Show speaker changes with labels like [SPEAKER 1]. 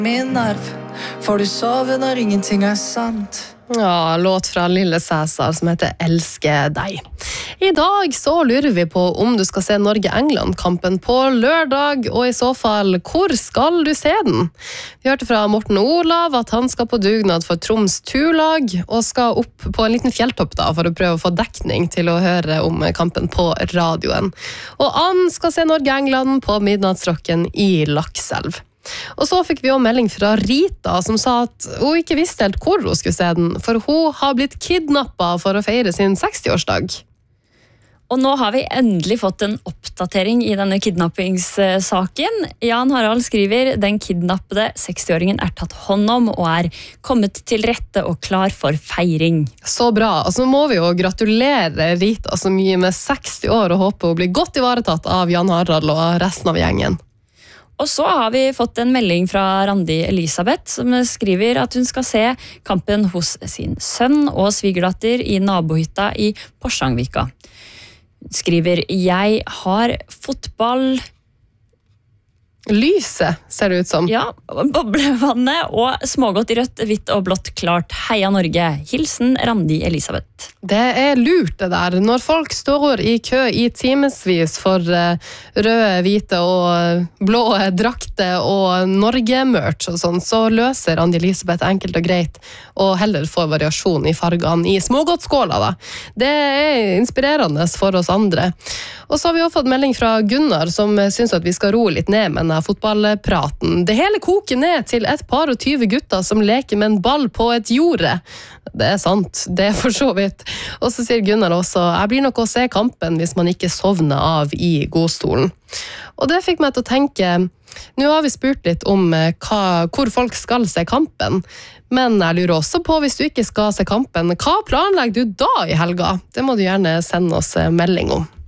[SPEAKER 1] Min nerv, får du sove når ingenting sant?
[SPEAKER 2] Ja, låt fra Lille Cæsar som heter Elske deg. I dag så lurer vi på om du skal se Norge-England-kampen på lørdag, og i så fall, hvor skal du se den? Vi hørte fra Morten Olav at han skal på dugnad for Troms turlag, og skal opp på en liten fjelltopp da, for å prøve å få dekning til å høre om kampen på radioen. Og Ann skal se Norge-England på midnattsrocken i Lakselv. Og så fikk vi også melding fra Rita som sa at hun ikke visste helt hvor hun skulle se den, for hun har blitt kidnappet for å feire sin 60-årsdag.
[SPEAKER 3] Og nå har vi endelig fått en oppdatering i denne kidnappingssaken. Jan Harald skriver, den kidnappede 60-åringen er tatt hånd om og er kommet til rette og klar for feiring.
[SPEAKER 2] Så bra, og så må vi jo gratulere Rita så mye med 60 år og håpe hun blir godt ivaretatt av Jan Harald og resten av gjengen.
[SPEAKER 3] Og så har vi fått en melding fra Randi Elisabeth som skriver at hun skal se kampen hos sin sønn og svigerdatter i nabohytta i Porsangvika. Hun skriver, jeg har fotball...
[SPEAKER 2] Lyset ser det ut som.
[SPEAKER 3] Ja, boblevannet og smågodt i rødt, hvitt og blått klart. Heia Norge. Hilsen Randi Elisabeth.
[SPEAKER 2] Det er lurt det der. Når folk står i kø i timesvis for røde, hvite og blå drakter og Norge-merch og sånn, så løser Randi Elisabeth enkelt og greit og heller får variasjon i fargene i smågodtskåla da. Det er inspirerende for oss andre. Og så har vi også fått melding fra Gunnar som synes at vi skal roe litt ned med denne fotballpraten. Det hele koker ned til et par og 20 gutter som leker med en ball på et jorde. Det er sant, det er for så vidt. Og så sier Gunnar også, jeg blir nok å se kampen hvis man ikke sovner av i godstolen. Og det fikk meg til å tenke, nå har vi spurt litt om hvor folk skal se kampen, men jeg lurer også på hvis du ikke skal se kampen, hva planlegger du da i helga? Det må du gjerne sende oss melding om.